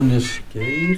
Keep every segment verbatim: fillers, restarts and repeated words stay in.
Skeið.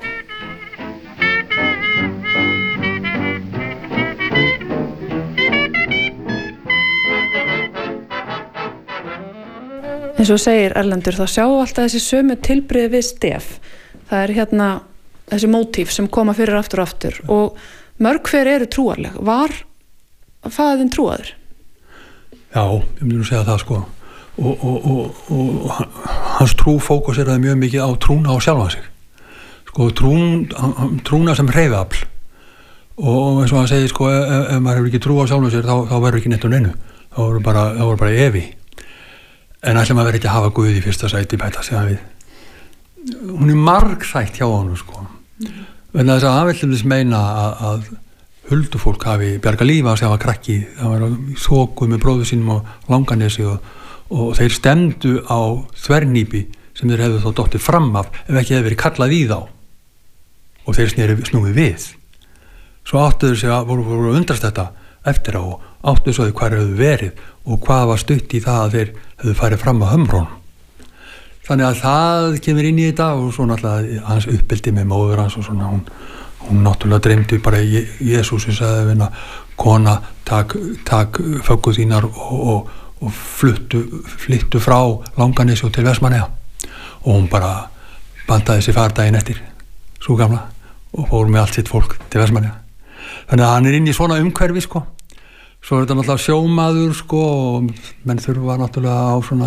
Eins og segir Erlendur, þá sjáum við alltaf þessi sömu tilbrigði við stef. Það er hérna þessi mótíf sem koma fyrir aftur og aftur og mörg hver eru trúarleg. Var faðir þinn trúaður? Já, ég myndi nú segja það sko. Og, og, og, og hans trú fókuseraði mjög mikið á trúna á sjálfan sig. Sko trún, trúna sem hreyfiafl. Og eins og hann segir sko, ef, ef maður hefur ekki trú á sjálfan sér, þá, þá verður ekki neitt á neinu. Þá verður bara, þá verður bara evi. En ætli maður verður ekki að hafa Guð í fyrsta sæti bæta sig að við. Hún er margþætt hjá honum sko. Mm. Vegna þess að hann vill þess meina að, að huldufólk hafi bjarga lífa sem var krakki. Það var í þoku með bróður sínum á Langanesi og, og þeir stemdu á þvernýpi sem þeir hefðu þá dottið fram af ef ekki hefði verið kallað í þá. Og þeir sneri snúið við. Svo áttuðu sig að voru, voru undrast þetta eftir á og áttuðu svo því hvað hefðu verið og hvað var stutt í það að þeir hefðu farið fram á hömrón. Þannig að það kemur inn í þetta og svo náttúrulega hans uppbyldi með móður hans og svona hún, hún náttúrulega dreymdi bara Jesús sem sagði við hennar kona takk tak föggu þínar og, og, og fluttu, fluttu frá Langanesi og til Vestmannaeyja og hún bara bandaði sér fardaginn eftir svo gamla og fór með allt sitt fólk til Vestmannaeyja. Þannig að hann er inn í svona umhverfi sko. Svo er þetta náttúrulega sjómaður sko og menn þurfa náttúrulega á svona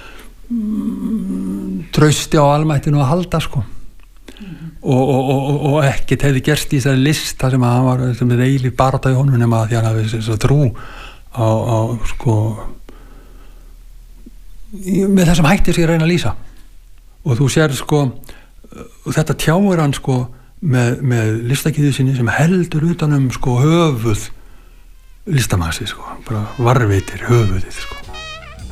mm, trausti á almættinu að halda sko. Mm-hmm. Og, og, og, og ekkert hefði gerst í þessari lista sem að hann var, sem er eiginlega barátta í honum nema því hann hafi þess að trú á, á sko með þessum hætti sem ég reyna að lýsa. Og þú sér sko, þetta tjáir hann sko með, með listakíðu sinni sem heldur utanum sko höfuð listamassi sko, bara varveitir höfuðið sko.